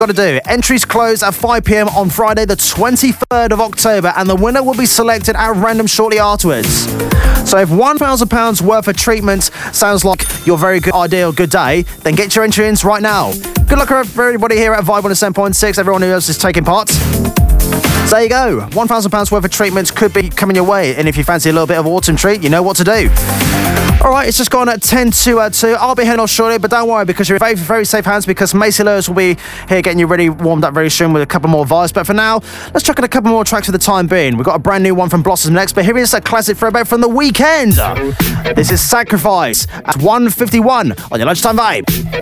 got to do. Entries close at 5 p.m. on Friday, the 23rd of October, and the winner will be selected at random shortly afterwards. So if £1,000 worth of treatment sounds like your very good idea or good day, then get your entry in right now. Good luck for everybody here at Vibe 107.6, everyone who else is taking part. So there you go. £1,000 worth of treatments could be coming your way, and if you fancy a little bit of autumn treat, you know what to do. Alright, it's just gone at 10 to 2. I'll be heading off shortly, but don't worry because you're in very, very safe hands because Macy Lewis will be here getting you ready, warmed up very soon with a couple more vibes. But for now, let's check out a couple more tracks for the time being. We've got a brand new one from Blossom next, but here is a classic throwback from The Weeknd. This is Sacrifice at 1:51 on your lunchtime vibe.